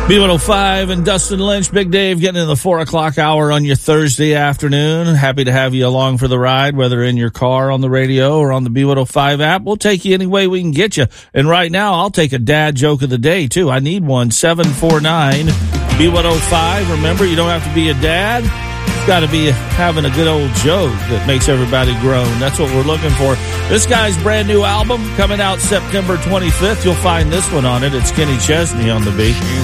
B105 and Dustin Lynch, Big Dave, getting in the 4 o'clock hour on your Thursday afternoon. Happy to have you along for the ride, whether in your car, on the radio, or on the B105 app. We'll take you any way we can get you. And right now, I'll take a dad joke of the day, too. I need one. 749 B105. Remember, you don't have to be a dad. It's got to be having a good old joke that makes everybody groan. That's what we're looking for. This guy's brand new album coming out September 25th. You'll find this one on it. It's Kenny Chesney on the beat.